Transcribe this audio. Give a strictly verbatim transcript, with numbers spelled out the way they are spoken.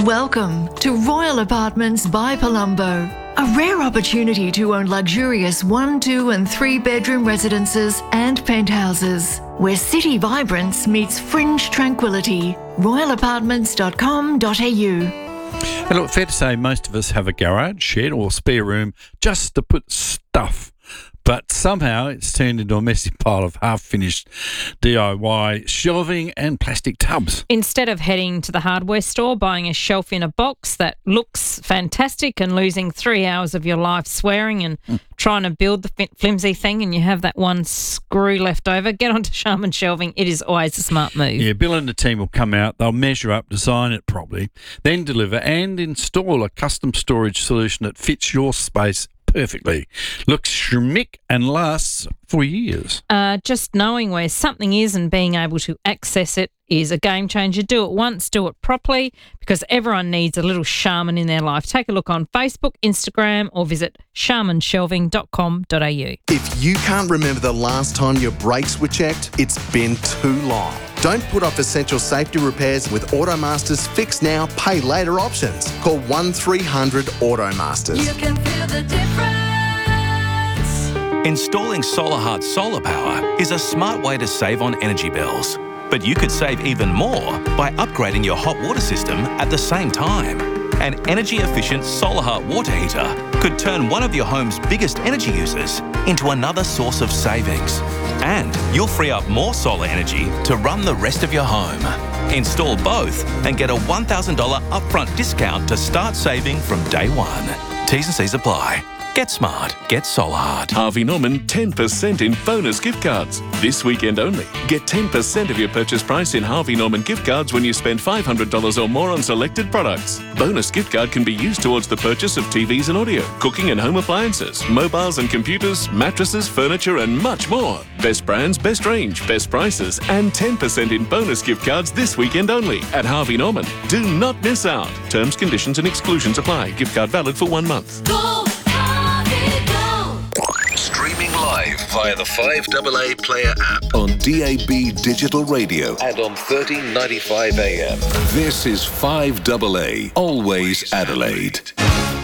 Welcome to Royal Apartments by Palumbo, a rare opportunity to own luxurious one, two and three bedroom residences and penthouses, where city vibrance meets fringe tranquility. royal apartments dot com dot a u. And look, fair to say most of us have a garage, shed or spare room just to put stuff. But somehow it's turned into a messy pile of half-finished D I Y shelving and plastic tubs. Instead of heading to the hardware store, buying a shelf in a box that looks fantastic and losing three hours of your life swearing and mm. trying to build the flimsy thing, and you have that one screw left over, get onto Charmin Shelving. It is always a smart move. Yeah, Bill and the team will come out, they'll measure up, design it properly, then deliver and install a custom storage solution that fits your space perfectly. Looks schmick and lasts for years. Uh, just knowing where something is and being able to access it is a game changer. Do it once, do it properly, because everyone needs a little Charmin in their life. Take a look on Facebook, Instagram, or visit charmin shelving dot com dot a u. If you can't remember the last time your brakes were checked, it's been too long. Don't put off essential safety repairs with Automaster's Fix Now, Pay Later options. Call one three hundred Automasters. You can feel the difference. Installing SolarHeart solar power is a smart way to save on energy bills. But you could save even more by upgrading your hot water system at the same time. An energy-efficient SolarHeart water heater could turn one of your home's biggest energy users into another source of savings. And you'll free up more solar energy to run the rest of your home. Install both and get a one thousand dollars upfront discount to start saving from day one. T's and C's apply. Get smart. Get SolarHeart. Harvey Norman ten percent in bonus gift cards. This weekend only. Get ten percent of your purchase price in Harvey Norman gift cards when you spend five hundred dollars or more on selected products. Bonus gift card can be used towards the purchase of T Vs and audio, cooking and home appliances, mobiles and computers, mattresses, furniture and much more. Best brands, best range, best prices and ten percent in bonus gift cards this weekend only at Harvey Norman. Do not miss out. Terms, conditions and exclusions apply. Gift card valid for one month. Go, Harvey, go. Streaming live via the five A A Player app on D A B Digital Radio and on thirteen ninety-five A M. This is five A A, always Adelaide.